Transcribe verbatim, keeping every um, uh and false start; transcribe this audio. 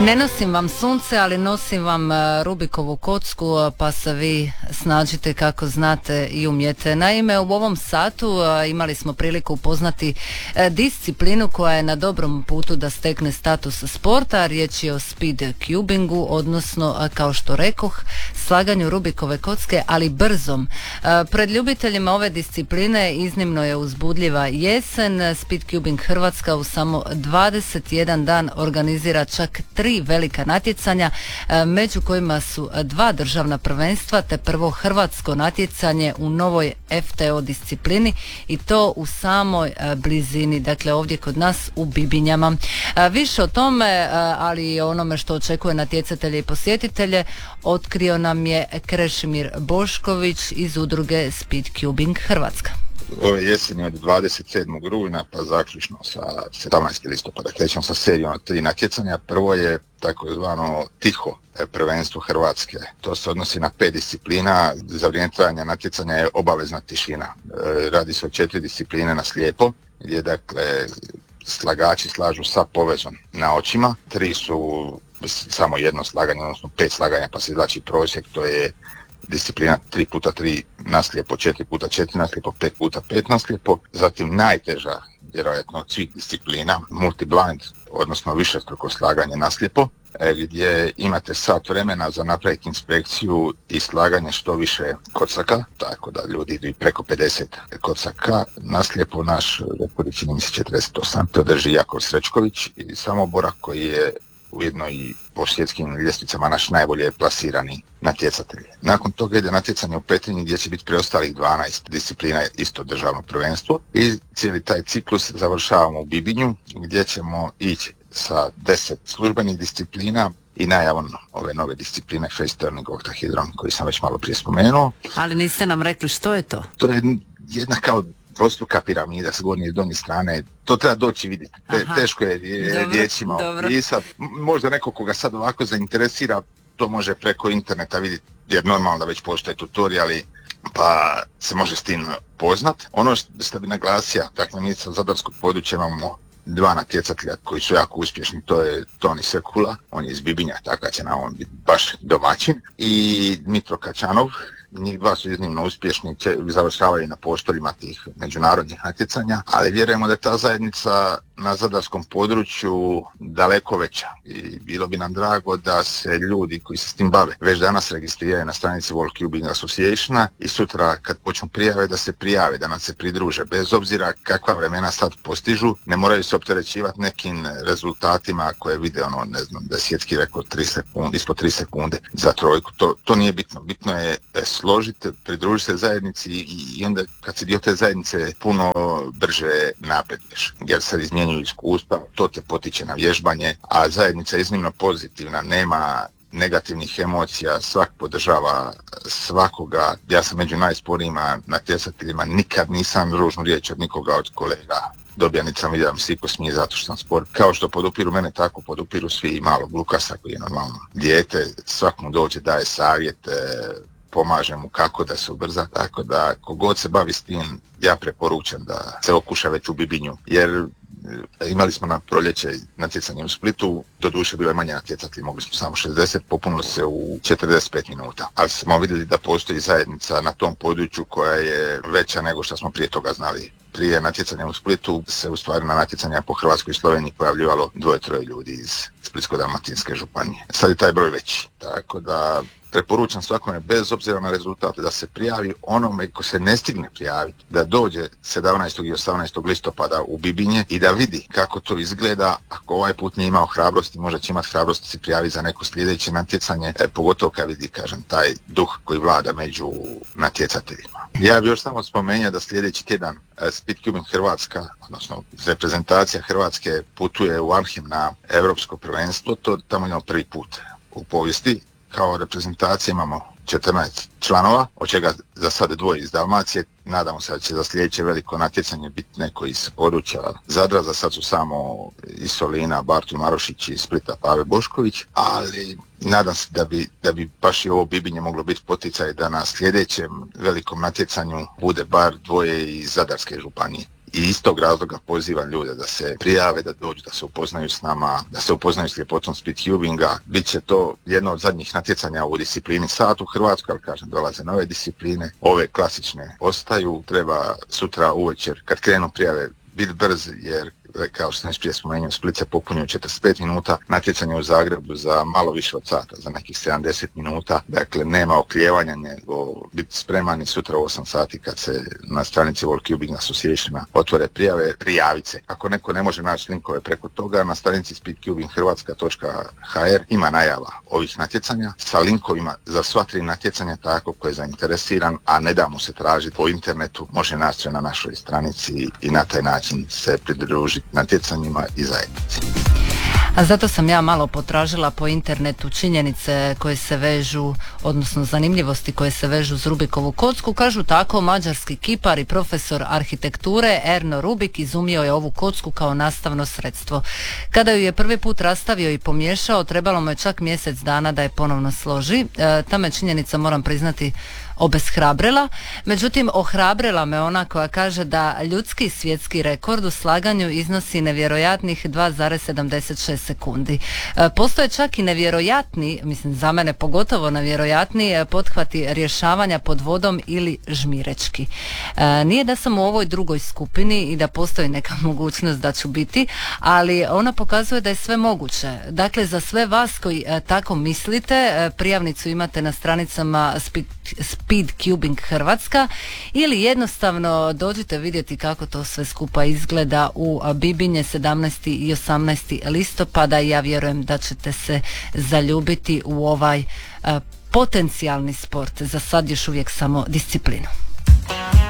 Ne nosim vam sunce, ali nosim vam Rubikovu kocku, pa se vi snađite kako znate i umijete. Naime, u ovom satu imali smo priliku upoznati disciplinu koja je na dobrom putu da stekne status sporta. Riječ je o speed cubingu, odnosno, kao što rekoh, slaganju Rubikove kocke, ali brzom. Pred ljubiteljima ove discipline iznimno je uzbudljiva jesen. Speed cubing Hrvatska u samo dvadeset jedan dan organizira čak tri velika natjecanja, među kojima su dva državna prvenstva te prvo hrvatsko natjecanje u novoj F T O disciplini, i to u samoj blizini, dakle ovdje kod nas u Bibinjama. Više o tome, ali i o onome što očekuje natjecatelje i posjetitelje, otkrio nam je Krešimir Bošković iz udruge Speed Cubing Hrvatska. Ove jeseni od dvadeset sedmog rujna pa zaključno sa sedamnaestog listopada krećemo sa serijom tri natjecanja. Prvo je takozvano tiho prvenstvo Hrvatske. To se odnosi na pet disciplina. Za vrijeme trajanja natjecanja je obavezna tišina. Radi se o četiri discipline na slijepo, gdje dakle slagači slažu sa povezom na očima. Tri su samo jedno slaganje, odnosno pet slaganja, pa se znači prosjek, to je disciplina tri puta tri naslijepo, četiri puta četiri naslijepo, pet puta pet naslijepo. Zatim najteža, vjerojatno od svih disciplina, multi-blind, odnosno višestruko slaganje naslijepo, gdje imate sat vremena za napraviti inspekciju i slaganje što više kocaka, tako da ljudi idu preko pedeset kocaka naslijepo. Naš rekord čini mi se četrdeset osam, to drži Jakov Srećković iz Samobora, koji je ujedno i po svjetskim ljestvicama naš najbolje plasirani natjecatelj. Nakon toga ide natjecanje u Petrinji, gdje će biti preostalih dvanaest disciplina, isto državno prvenstvo, i cijeli taj ciklus završavamo u Bibinju, gdje ćemo ići sa deset službenih disciplina i najavom ove nove discipline face turning oktahedron, koji sam već malo prije spomenuo. Ali niste nam rekli što je to? To je jedna kao dvostruka piramida s gornje i donje strane. To treba doći vidjeti. Te, teško je riječima opisati. Možda neko koga sad ovako zainteresira, to može preko interneta vidjeti, jer normalno da već postoje tutoriali, pa se može s tim poznat. Ono što bi naglasio, dakle mi sa zadarskog područja imamo dva natjecatelja koji su jako uspješni, to je Toni Sekula, on je iz Bibinja, tako će na on biti baš domaćin, i Dmitro Kačanov. Njih dva su iznimno uspješni, završavaju na poštoljima tih međunarodnih natjecanja, ali vjerujemo da je ta zajednica na zadarskom području daleko veća i bilo bi nam drago da se ljudi koji se s tim bave već danas registriraju na stranici World Cubing Associationa i sutra kad počnu prijave da se prijave, da nam se pridruže, bez obzira kakva vremena sad postižu, ne moraju se opterećivati nekim rezultatima koje vide ono, ne znam, da je svjetski rekord tri sekunde, ispod tri sekunde za trojku, to, to nije bitno, bitno je složiti, pridružiti se zajednici i, i onda kad si dio te zajednice puno brže napreduješ, jer se izmjenjuju iskustva, to te potiče na vježbanje, a zajednica je iznimno pozitivna, nema negativnih emocija, svak podržava svakoga. Ja sam među najsporijima natjecateljima, nikad nisam ružnu riječ od nikoga od kolega dobija, niti sam vidio svi posmije zato što sam spor. Kao što podupiru mene, tako podupiru svi i malog Lukasa koji je normalno dijete, svak mu dođe, daje savjet, pomaže mu kako da se ubrza, tako da kogod se bavi s tim, ja preporučam da se okuša već u Bibinju, jer imali smo na proljeće natjecanje u Splitu, doduše bilo je manje natjecatelji, mogli smo samo šezdeset, popunilo se u četrdeset pet minuta, ali smo vidjeli da postoji zajednica na tom području koja je veća nego što smo prije toga znali. Prije natjecanja u Splitu se u stvari na natjecanja po Hrvatskoj i Sloveniji pojavljivalo dvoje, troje ljudi iz Splitsko-dalmatinske županije. Sad je taj broj veći, tako da preporučam svakome bez obzira na rezultate da se prijavi, onome ko se ne stigne prijaviti, da dođe sedamnaestog i osamnaestog listopada u Bibinje i da vidi kako to izgleda. Ako ovaj put nije imao hrabrosti, možda će imati hrabrosti se prijaviti za neko sljedeće natjecanje, e, pogotovo kad vidi, kažem, taj duh koji vlada među natjecateljima. Ja bih još samo spomenuo da sljedeći tjedan Speed Cubing Hrvatska, odnosno reprezentacija Hrvatske putuje u Arnhem na europsko prvenstvo, to tamo imamo prvi put u povijesti. Kao reprezentacija imamo četrnaest članova, od čega za sada dvoje iz Dalmacije. Nadamo se da će za sljedeće veliko natjecanje biti neko iz područja Zadra, za sad su samo iz Solina Bartol Marošić i Splita Pave Bošković, ali nadam se da bi, da bi baš i ovo Bibinje moglo biti poticaj da na sljedećem velikom natjecanju bude bar dvoje iz Zadarske županije. i iz tog razloga pozivam ljude da se prijave, da dođu, da se upoznaju s nama, da se upoznaju s ljepotom speedcubinga. Biće to jedno od zadnjih natjecanja u disciplini sat u Hrvatskoj, ali kažem, dolaze nove discipline, ove klasične ostaju, treba sutra uvečer kad krenu prijave biti brz, jer kao što sam već prije spomenuo, Split se popunio četrdeset pet minuta, natjecanje u Zagrebu za malo više od sata, za nekih sedamdeset minuta, dakle nema oklijevanja, nego biti spreman i sutra u osam sati kad se na stranici World Cubing Associationa otvore prijave, prijavit se. Ako neko ne može naći linkove preko toga, na stranici speedcubing hrvatska točka ha er ima najava ovih natjecanja sa linkovima za sva tri natjecanja, tako ko je zainteresiran, a ne da mu se tražiti po internetu, može naći na našoj stranici i na taj način se pridružiti natjecanjima i zajednici. A zato sam ja malo potražila po internetu činjenice koje se vežu, odnosno zanimljivosti koje se vežu uz Rubikovu kocku. Kažu tako, mađarski kipar i profesor arhitekture Erno Rubik izumio je ovu kocku kao nastavno sredstvo. Kada ju je prvi put rastavio i pomiješao, trebalo mu je čak mjesec dana da je ponovno složi. E, ta me činjenica, moram priznati, obeshrabrila. Međutim, ohrabrila me ona koja kaže da ljudski svjetski rekord u slaganju iznosi nevjerojatnih dva zarez sedamdeset šest sekundi. E, postoje čak i nevjerojatni, mislim za mene pogotovo nevjerojatni, pothvati rješavanja pod vodom ili žmirečki. E, nije da sam u ovoj drugoj skupini i da postoji neka mogućnost da ću biti, ali ona pokazuje da je sve moguće. Dakle, za sve vas koji e, tako mislite, e, prijavnicu imate na stranicama Speed, Speedcubing Hrvatska, ili jednostavno dođite vidjeti kako to sve skupa izgleda u Bibinje sedamnaesti i osamnaesti listopada i ja vjerujem da ćete se zaljubiti u ovaj uh, potencijalni sport, za sad još uvijek samo disciplinu.